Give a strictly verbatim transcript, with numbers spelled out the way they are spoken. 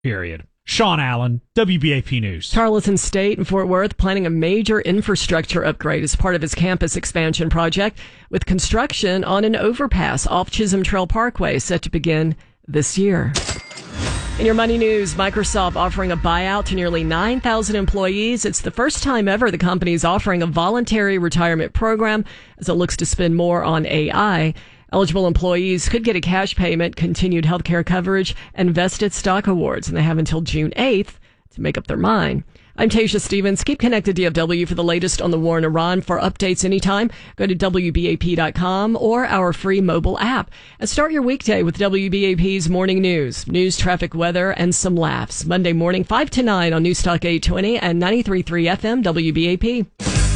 period. Sean Allen, W B A P News. Tarleton State and Fort Worth planning a major infrastructure upgrade as part of its campus expansion project, with construction on an overpass off Chisholm Trail Parkway set to begin this year. In your money news, Microsoft offering a buyout to nearly nine thousand employees. It's the first time ever the company is offering a voluntary retirement program as it looks to spend more on A I. Eligible employees could get a cash payment, continued health care coverage, and vested stock awards, and they have until June eighth to make up their mind. I'm Tasha Stevens. Keep connected to D F W for the latest on the war in Iran. For updates anytime, go to W B A P dot com or our free mobile app. And start your weekday with W B A P's Morning News. News, traffic, weather, and some laughs. Monday morning, five to nine on Newstalk eight twenty and ninety-three point three F M W B A P.